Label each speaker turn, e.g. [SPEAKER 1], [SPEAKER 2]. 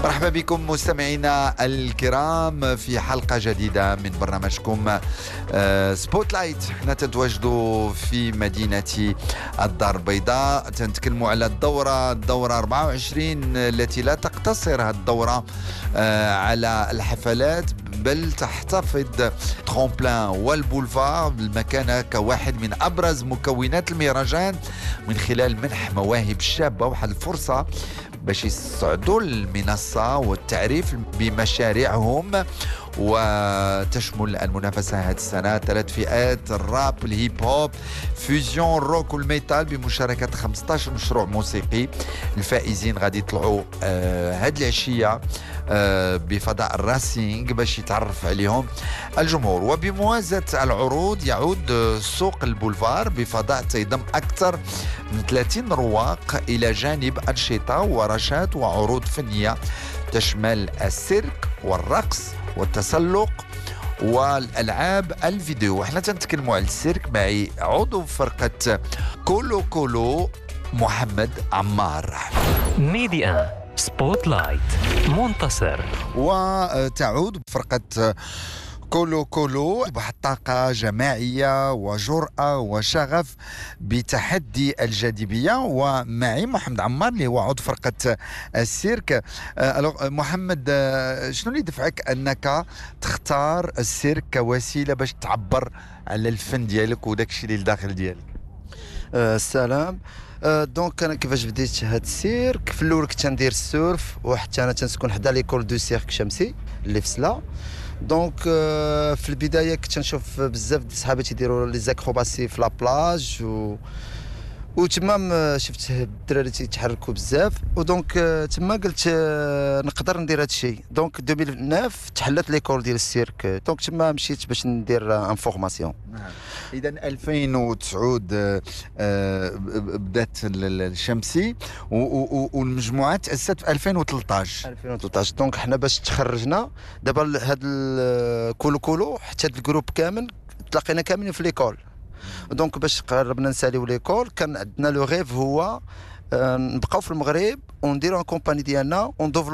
[SPEAKER 1] مرحبا بكم مستمعينا الكرام في حلقة جديدة من برنامجكم سبوت لايت. احنا تتواجدوا في مدينة الدار البيضاء، تنتكلموا على الدورة 24 التي لا تقتصر الدورة على الحفلات، بل تحتفظ ترومبلان والبولفار بالمكانة كواحد من أبرز مكونات المهرجان من خلال منح مواهب شابة وحل الفرصة باش يصعدوا المنصة والتعريف بمشاريعهم. وتشمل المنافسة هذه السنة 3 فئات: الراب، الهيب هوب، فيوزيون، الروك والميتال، بمشاركة 15 مشروع موسيقي. الفائزين غادي يطلعوا هذه العشية بفضاء الراسينج باش يتعرف عليهم الجمهور. وبموازاة العروض يعود سوق البولفار بفضاء تيضم أكثر من 30 رواق إلى جانب أنشطة ورشات وعروض فنية تشمل السيرك والرقص والتسلق والألعاب الفيديو. احنا تنتكلموا على السيرك معي عضو فرقة كولو كولو محمد عمار.
[SPEAKER 2] ميديا سبوت لايت منتصر.
[SPEAKER 1] وتعود فرقة كولو كولو بواحد الطاقة جماعية وجرأة وشغف بتحدي الجاذبية. ومعي محمد عمار اللي هو عضو فرقة السيرك. محمد، شنو اللي دفعك أنك تختار السيرك كوسيلة باش تعبر على الفن ديالك وداك الشيء اللي لداخل ديالك؟
[SPEAKER 3] السلام. دونك انا كيفاش بديت هاد السيرك، في الاول كنت ندير السيرف، وحتى انا تنسكن حدا ليكول دو سيرك شمسي اللي في سلا. دونك في البدايه كنت نشوف بزاف د صحابي تيديروا لي زاكروباسي في لابلاج وتما شفت الدراري تيتحركوا بزاف، ودونك تما قلت نقدر ندير هذا الشيء. دونك 2009 تحلت ليكول ديال السيرك، دونك تما مشيت باش ندير ان فورماسيون.
[SPEAKER 1] اذا 2009 بدات الشمسي والمجموعه تاسست في 2013.
[SPEAKER 3] دونك حنا باش تخرجنا دابا هاد كولو كولو حتى هاد الجروب كامل تلاقينا كاملين في ليكول. دونك باش قربنا نساليو ليكول كان عندنا لو غيف هو نبقاو في المغرب ونديرو ان كومباني ديالنا